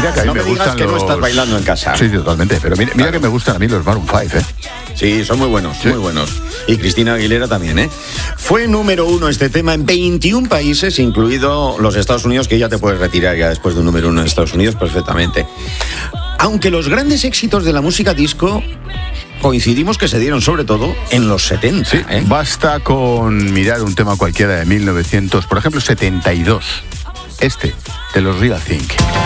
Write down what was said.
Mira que a mí no me digas que no estás bailando en casa. Sí, totalmente. Pero mira claro, que me gustan a mí los Maroon 5, ¿eh? Sí, son muy buenos, sí. Muy buenos. Y Cristina Aguilera también, ¿eh? Fue número 1 este tema en 21 países, incluido los Estados Unidos, que ya te puedes retirar ya después de un número 1 en Estados Unidos perfectamente. Aunque los grandes éxitos de la música disco coincidimos que se dieron sobre todo en los 70. Sí, basta con mirar un tema cualquiera de 1900, por ejemplo, 72. De los Real Thing.